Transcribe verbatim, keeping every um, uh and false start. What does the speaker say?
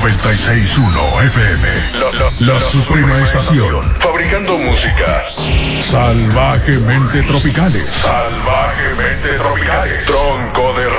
noventa y seis punto uno F M. La, la, la, la suprema estación. Fabricando música. Salvajemente tropicales. Salvajemente tropicales. Tronco de